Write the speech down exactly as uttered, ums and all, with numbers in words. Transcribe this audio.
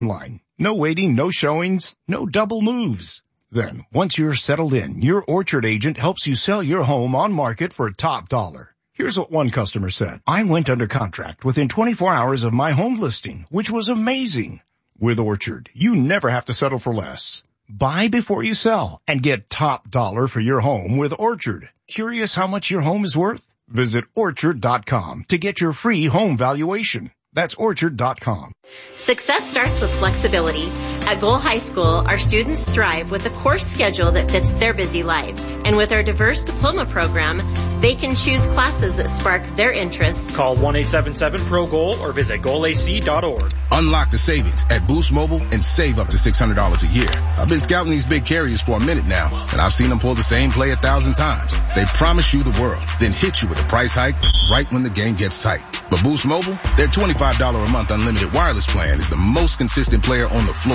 line. No waiting, no showings, no double moves. Then, once you're settled in, your Orchard agent helps you sell your home on market for top dollar. Here's what one customer said. I went under contract within twenty-four hours of my home listing, which was amazing. With Orchard, you never have to settle for less. Buy before you sell and get top dollar for your home with Orchard. Curious how much your home is worth? Visit orchard dot com to get your free home valuation. That's orchard dot com. Success starts with flexibility. At Goal High School, our students thrive with a course schedule that fits their busy lives. And with our diverse diploma program, they can choose classes that spark their interests. Call one eight seven seven P R O GOAL or visit goal a c dot org. Unlock the savings at Boost Mobile and save up to six hundred dollars a year. I've been scouting these big carriers for a minute now, and I've seen them pull the same play a thousand times. They promise you the world, then hit you with a price hike right when the game gets tight. But Boost Mobile, their twenty-five dollars a month unlimited wireless plan is the most consistent player on the floor.